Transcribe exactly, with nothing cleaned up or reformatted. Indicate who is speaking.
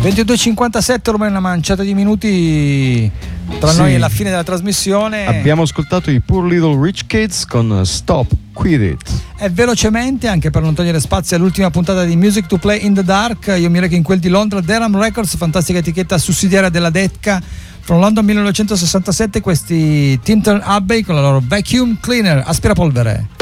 Speaker 1: ventidue e cinquantasette, ormai una manciata di minuti tra
Speaker 2: sì.
Speaker 1: noi e la fine della trasmissione.
Speaker 2: Abbiamo ascoltato i Poor Little Rich Kids con Stop, Quit It.
Speaker 1: E velocemente, anche per non togliere spazio all'ultima puntata di Music to Play in the Dark, io mi reco in quel di Londra, Durham Records, fantastica etichetta sussidiaria della Decca. From London millenovecentosessantasette, questi Tintern Abbey con la loro Vacuum Cleaner, aspirapolvere.